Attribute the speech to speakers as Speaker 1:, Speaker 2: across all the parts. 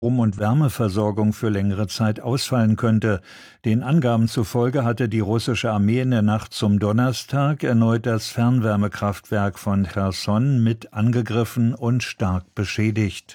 Speaker 1: Strom- und Wärmeversorgung für längere Zeit ausfallen könnte. Den Angaben zufolge hatte die russische Armee in der Nacht zum Donnerstag erneut das Fernwärmekraftwerk von Cherson mit angegriffen und stark beschädigt.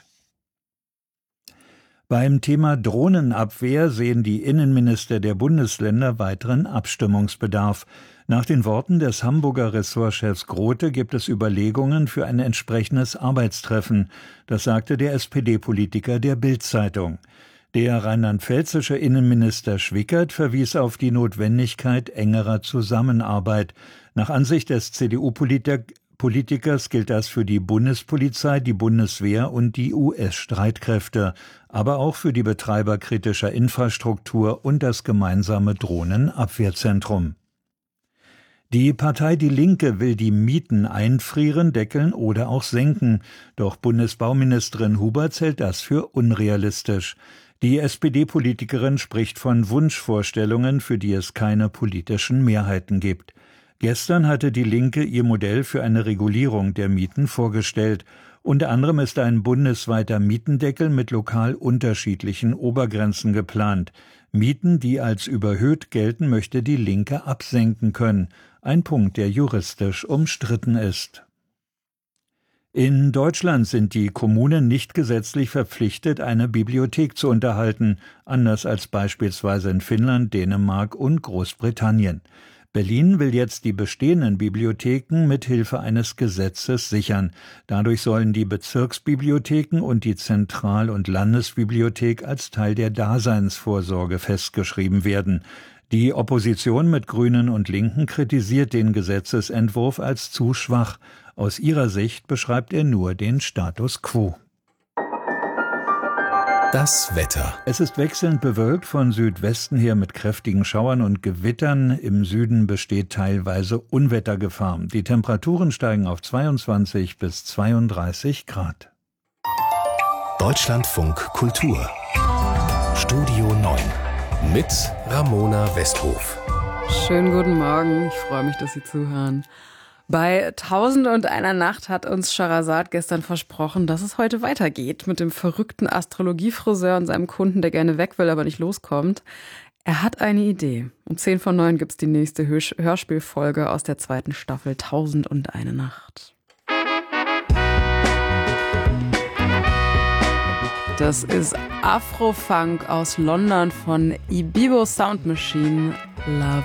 Speaker 1: Beim Thema Drohnenabwehr sehen die Innenminister der Bundesländer weiteren Abstimmungsbedarf. Nach den Worten des Hamburger Ressortchefs Grote gibt es Überlegungen für ein entsprechendes Arbeitstreffen. Das sagte der SPD-Politiker der Bild-Zeitung. Der rheinland-pfälzische Innenminister Schwickert verwies auf die Notwendigkeit engerer Zusammenarbeit. Nach Ansicht des CDU-Politikers gilt das für die Bundespolizei, die Bundeswehr und die US-Streitkräfte, aber auch für die Betreiber kritischer Infrastruktur und das gemeinsame Drohnenabwehrzentrum. Die Partei Die Linke will die Mieten einfrieren, deckeln oder auch senken. Doch Bundesbauministerin Huberts hält das für unrealistisch. Die SPD-Politikerin spricht von Wunschvorstellungen, für die es keine politischen Mehrheiten gibt. Gestern hatte Die Linke ihr Modell für eine Regulierung der Mieten vorgestellt. Unter anderem ist ein bundesweiter Mietendeckel mit lokal unterschiedlichen Obergrenzen geplant. Mieten, die als überhöht gelten, möchte Die Linke absenken können. Ein Punkt, der juristisch umstritten ist. In Deutschland sind die Kommunen nicht gesetzlich verpflichtet, eine Bibliothek zu unterhalten, anders als beispielsweise in Finnland, Dänemark und Großbritannien. Berlin will jetzt die bestehenden Bibliotheken mit Hilfe eines Gesetzes sichern. Dadurch sollen die Bezirksbibliotheken und die Zentral- und Landesbibliothek als Teil der Daseinsvorsorge festgeschrieben werden. Die Opposition mit Grünen und Linken kritisiert den Gesetzesentwurf als zu schwach. Aus ihrer Sicht beschreibt er nur den Status quo.
Speaker 2: Das Wetter.
Speaker 1: Es ist wechselnd bewölkt von Südwesten her mit kräftigen Schauern und Gewittern. Im Süden besteht teilweise Unwettergefahr. Die Temperaturen steigen auf 22 bis 32 Grad.
Speaker 2: Deutschlandfunk Kultur. Studio 9 mit Ramona Westhof.
Speaker 3: Schönen guten Morgen, ich freue mich, dass Sie zuhören. Bei 1001 Nacht hat uns Scheherazade gestern versprochen, dass es heute weitergeht mit dem verrückten Astrologiefriseur und seinem Kunden, der gerne weg will, aber nicht loskommt. Er hat eine Idee. Um 10 vor 9 gibt es die nächste Hörspielfolge aus der 2. Staffel 1001 Nacht. Das ist Afrofunk aus London von Ibibo Sound Machine, Love